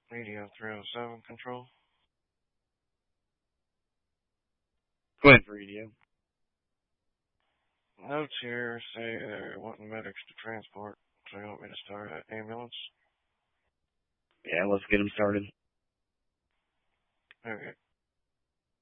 Radio 307 control. Go ahead, radio. Notes here say they're wanting medics to transport, so you want me to start an ambulance? Yeah, let's get them started. Okay.